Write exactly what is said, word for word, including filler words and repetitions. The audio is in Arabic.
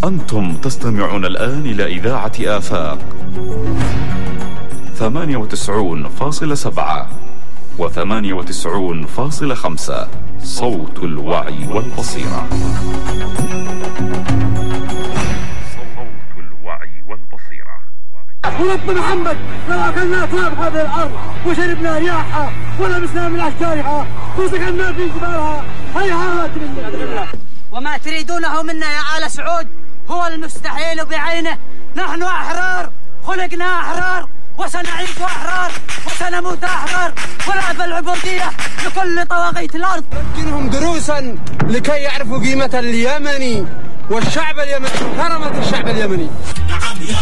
أنتم تستمعون الآن إلى إذاعة آفاق ثمانية وتسعون فاصلة سبعة وثمانية وتسعون فاصلة خمسة، صوت الوعي والبصيرة. صوت الوعي والبصيرة. ورب محمد لو أكلنا تراب هذه الأرض وشربنا رياحها ولمسنا من أشجارها وسكننا في جبالها هيهات لله. وما تريدونه منا يا آل سعود هو المستحيل بعينه. نحن أحرار، خلقنا أحرار، وسنعيش أحرار، وسنموت أحرار، ونأبى العبودية لكل طواغيت الأرض. نمكنهم دروسا لكي يعرفوا قيمة اليمني والشعب اليمني وكرامة الشعب اليمني.